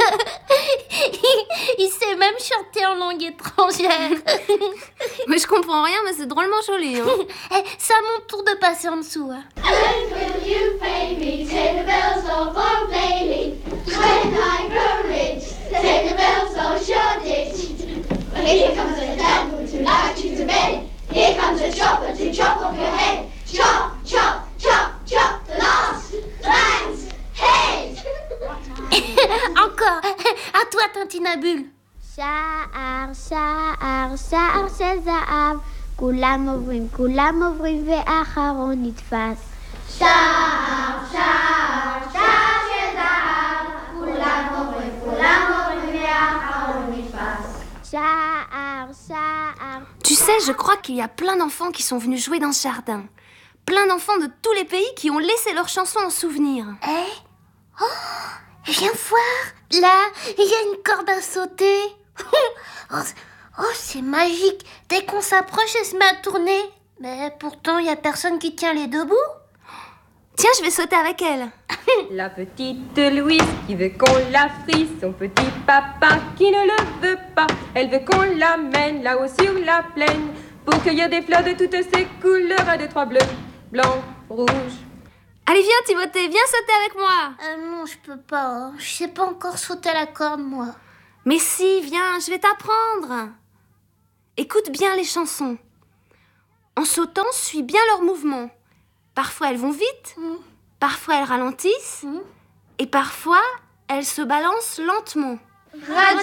Il sait même chanter en langue étrangère. Mais je comprends rien, mais c'est drôlement joli. Hein. C'est à mon tour de passer en dessous. Hein. When will you pay me? Say the bells all for plainly. When I grow rich, say the bells all Shoreditch. Here comes a devil to knock you to bed. Here comes a chopper to chop off your head. Chop, chop, chop, chop, the last man's head. Encore. À toi, Tintinabule. שער, שער, שער של זהב, כולם עוברים ואחרון נתפס. שער, שער, שער של זהב, כולם עוברים ואחרון נתפס. שער, שער. Tu sais, je crois qu'il y a plein d'enfants qui sont venus jouer dans ce jardin. Plein d'enfants de tous les pays qui ont laissé leurs chansons en souvenir. Oh, viens voir. Là, il y a une corde à sauter. Oh, c'est magique. Dès qu'on s'approche, elle se met à tourner. Mais pourtant, il n'y a personne qui tient les deux bouts. Tiens, je vais sauter avec elle. La petite Louise qui veut qu'on la frise, son petit papa qui ne le veut pas. Elle veut qu'on l'amène là-haut sur la plaine pour cueillir des fleurs de toutes ces couleurs, un, deux, trois, bleu, blanc, rouge. Allez, viens Timothée, viens sauter avec moi. Non, je peux pas. Hein. Je sais pas encore sauter la corde, moi. Mais si, viens, je vais t'apprendre. Écoute bien les chansons. En sautant, suis bien leurs mouvements. Parfois, elles vont vite, parfois, elles ralentissent, et parfois, elles se balancent lentement. Radical